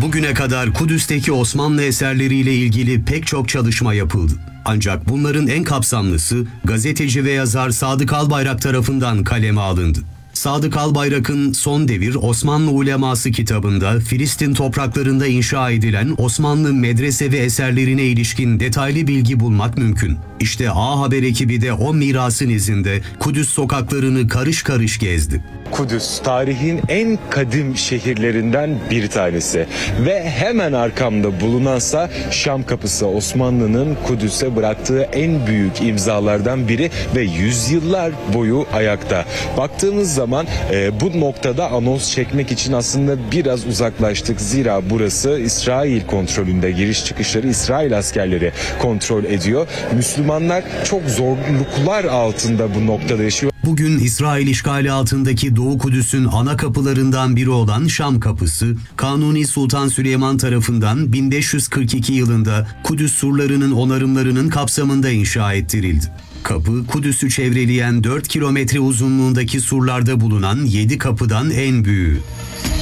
Bugüne kadar Kudüs'teki Osmanlı eserleriyle ilgili pek çok çalışma yapıldı. Ancak bunların en kapsamlısı gazeteci ve yazar Sadık Albayrak tarafından kaleme alındı. Sadık Albayrak'ın Son Devir Osmanlı Uleması kitabında Filistin topraklarında inşa edilen Osmanlı medrese ve eserlerine ilişkin detaylı bilgi bulmak mümkün. İşte A Haber ekibi de o mirasın izinde Kudüs sokaklarını karış karış gezdi. Kudüs tarihin en kadim şehirlerinden bir tanesi ve hemen arkamda bulunansa Şam Kapısı, Osmanlı'nın Kudüs'e bıraktığı en büyük imzalardan biri ve yüzyıllar boyu ayakta. Baktığımız zaman bu noktada anons çekmek için aslında biraz uzaklaştık. Zira burası İsrail kontrolünde, giriş çıkışları İsrail askerleri kontrol ediyor. Müslümanlar çok zorluklar altında bu noktada yaşıyor. Bugün İsrail işgali altındaki Doğu Kudüs'ün ana kapılarından biri olan Şam Kapısı, Kanuni Sultan Süleyman tarafından 1542 yılında Kudüs surlarının onarımlarının kapsamında inşa ettirildi. Kapı, Kudüs'ü çevreleyen 4 kilometre uzunluğundaki surlarda bulunan 7 kapıdan en büyüğü.